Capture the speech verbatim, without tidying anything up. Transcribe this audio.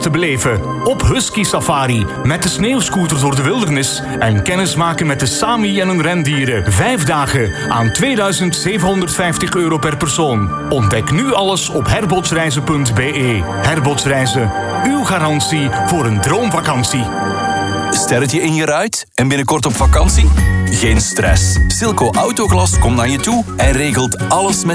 te beleven. Op Husky Safari, met de sneeuwscooter door de wildernis en kennismaken met de Sami en hun rendieren. Vijf dagen aan tweeduizend zevenhonderdvijftig euro per persoon. Ontdek nu alles op herbotsreizen punt b e. Herbotsreizen, uw garantie voor een droomvakantie. Sterretje ingeruit en binnenkort op vakantie? Geen stress. Silco Autoglas komt naar je toe en regelt alles met